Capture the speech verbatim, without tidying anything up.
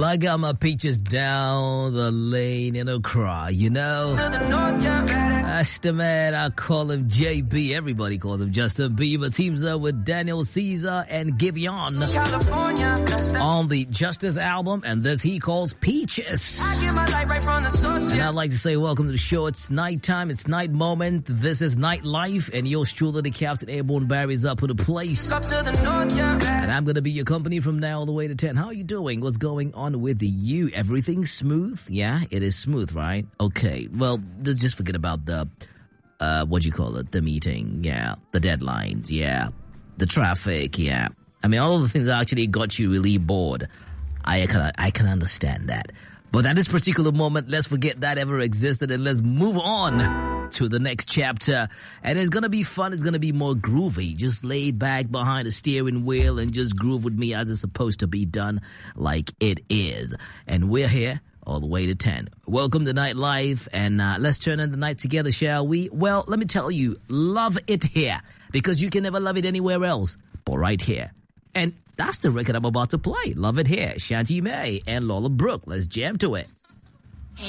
I got my peaches down the lane in Accra, you know. That's the man, I call him J B. Everybody calls him Justin Bieber. Teams up with Daniel Caesar and Giveon on the Justice album, and this he calls Peaches. And I'd like to say welcome to the show. It's nighttime, it's night moment. This is Nightlife, and yours truly, the Captain Airborne Barry's up in the place. And I'm going to be your company from now all the way to ten. How are you doing? What's going on with you? Everything smooth? Yeah, it is smooth, right? Okay, well, let's just forget about the, uh, what do you call it? The meeting, yeah. The deadlines, yeah. The traffic, yeah. I mean, all of the things that actually got you really bored. I can, I can understand that. But at this particular moment, let's forget that ever existed and let's move on to the next chapter. And it's going to be fun. It's going to be more groovy. Just lay back behind the steering wheel and just groove with me as it's supposed to be done, like it is. And we're here all the way to ten. Welcome to Nightlife, and uh, let's turn in the night together, shall we? Well, let me tell you, love it here, because you can never love it anywhere else but right here. And that's the record I'm about to play. Love It Here, Shanti May and Lola Brooke. Let's jam to it.